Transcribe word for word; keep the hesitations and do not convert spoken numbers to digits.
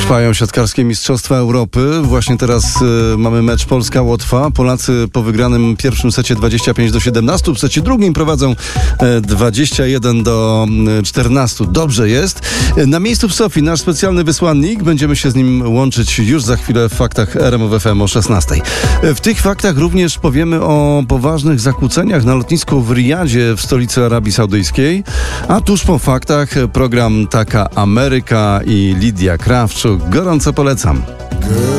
Trwają siatkarskie Mistrzostwa Europy. Właśnie teraz y, mamy mecz Polska-Łotwa. Polacy po wygranym pierwszym secie dwadzieścia pięć do siedemnastu, w secie drugim prowadzą y, dwadzieścia jeden do czternastu. Dobrze jest. Y, na miejscu w Sofii nasz specjalny wysłannik. Będziemy się z nim łączyć już za chwilę w faktach R M F F M o szesnastej. Y, w tych faktach również powiemy o poważnych zakłóceniach na lotnisku w Riyadzie w stolicy Arabii Saudyjskiej. A tuż po faktach program Taka Ameryka i Lidia Krawczuk. Gorąco polecam.